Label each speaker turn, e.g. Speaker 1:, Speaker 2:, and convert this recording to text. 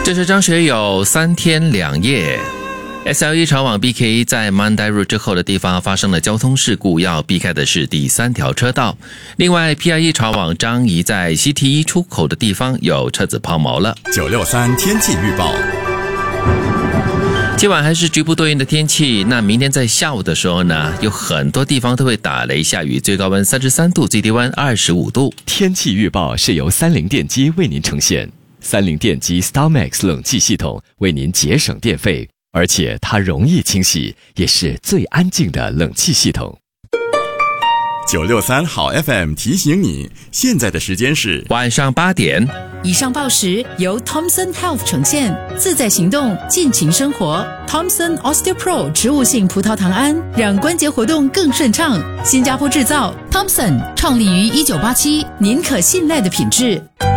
Speaker 1: 这是张学友3天2夜。SL1 朝往 BK 在 Mandai Road 之后的地方发生了交通事故，要避开的是第3条车道。另外 PI1 朝往张沂在 CT1 出口的地方有车子抛锚了。
Speaker 2: 963天气预报。
Speaker 1: 今晚还是局部多云的天气，那明天在下午的时候呢，有很多地方都会打雷下雨，最高温33度，最低温25度。
Speaker 3: 天气预报是由三菱电机为您呈现，三菱电机 StarMax 冷气系统为您节省电费，而且它容易清洗，也是最安静的冷气系统。
Speaker 2: 963好 FM 提醒你，现在的时间是
Speaker 1: 晚上8点。
Speaker 4: 以上报时由 Thomson Health 呈现，自在行动，尽情生活。Thomson OsteoPro 植物性葡萄糖胺，让关节活动更顺畅。新加坡制造 ，Thomson 创立于1987，您可信赖的品质。